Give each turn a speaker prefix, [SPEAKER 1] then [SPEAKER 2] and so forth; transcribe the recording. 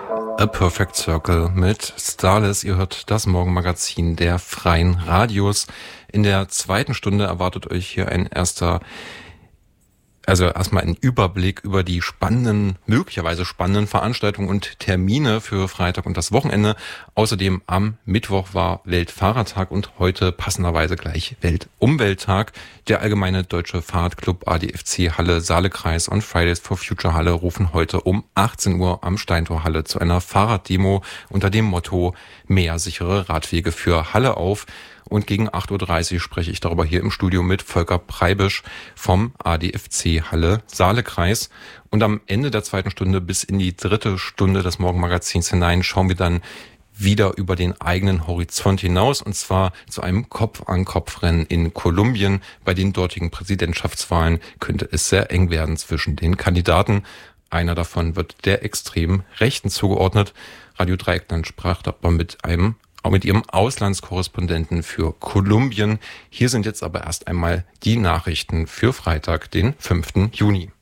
[SPEAKER 1] A Perfect Circle mit Starless. Ihr hört das Morgenmagazin der Freien Radios. In der zweiten Stunde erwartet euch hier erstmal ein Überblick über die möglicherweise spannenden Veranstaltungen und Termine für Freitag und das Wochenende. Außerdem am Mittwoch war Weltfahrertag und heute passenderweise gleich Weltumwelttag. Der Allgemeine Deutsche Fahrradclub ADFC Halle Saalekreis und Fridays for Future Halle rufen heute um 18 Uhr am Steintorhalle zu einer Fahrraddemo unter dem Motto Mehr sichere Radwege für Halle auf. Und gegen 8.30 Uhr spreche ich darüber hier im Studio mit Volker Preibisch vom ADFC Halle Saalekreis. Und am Ende der zweiten Stunde bis in die dritte Stunde des Morgenmagazins hinein schauen wir dann wieder über den eigenen Horizont hinaus, und zwar zu einem Kopf-an-Kopf-Rennen in Kolumbien. Bei den dortigen Präsidentschaftswahlen könnte es sehr eng werden zwischen den Kandidaten. Einer davon wird der extremen Rechten zugeordnet. Radio Dreieckland sprach dabei mit ihrem Auslandskorrespondenten für Kolumbien. Hier sind jetzt aber erst einmal die Nachrichten für Freitag, den 5. Juni.